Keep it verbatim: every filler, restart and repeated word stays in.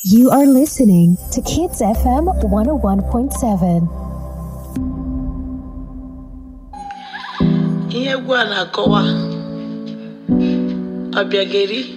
You are listening to Kids F M one oh one point seven. Ihe egwu a na-akọwa ọbịageri